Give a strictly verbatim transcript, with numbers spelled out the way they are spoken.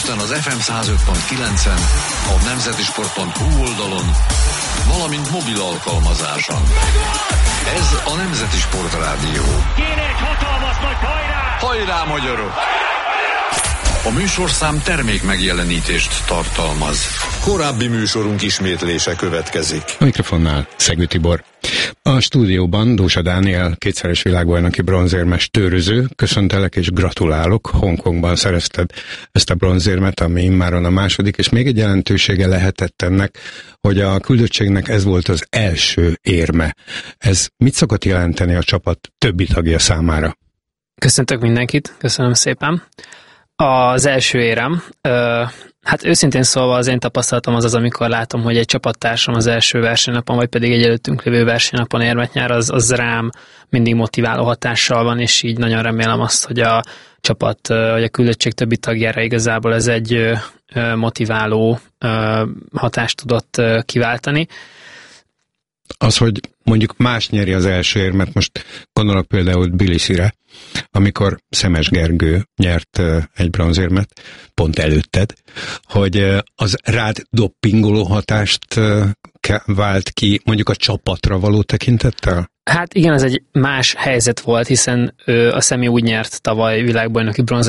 Budapesten az ef em száz öt pont kilencen, a nemzeti sport pont hu oldalon, valamint mobil alkalmazáson. Ez a Nemzeti Sport Rádió. Kéne egy hatalmas nagy hajrá! Hajrá, magyarok! A műsorszám termék megjelenítést tartalmaz. Korábbi műsorunk ismétlése következik. A mikrofonnál Szegő Tibor. A stúdióban Dósa Dániel, kétszeres világbajnoki bronzérmes tőröző. Köszöntelek és gratulálok. Hongkongban szerezted ezt a bronzérmet, ami immáron a második, és még egy jelentősége lehetett ennek, hogy a küldöttségnek ez volt az első érme. Ez mit szokott jelenteni a csapat többi tagja számára? Köszöntök mindenkit, köszönöm szépen. Az első érem, hát őszintén szólva az én tapasztalatom az az, amikor látom, hogy egy csapattársam az első versenynapon, vagy pedig egy előttünk lévő versenynapon érmet nyer, az, az rám mindig motiváló hatással van, és így nagyon remélem azt, hogy a csapat, vagy a küldöttség többi tagjára igazából ez egy motiváló hatást tudott kiváltani. Az, hogy mondjuk más nyeri az első érmet, most gondolok például Tbilisire, amikor Szemes Gergő nyert egy bronzérmet, pont előtted, hogy az rád doppingoló hatást vált ki mondjuk a csapatra való tekintettel? Hát igen, ez egy más helyzet volt, hiszen a Szemi úgy nyert tavaly világbajnoki bronzérmet,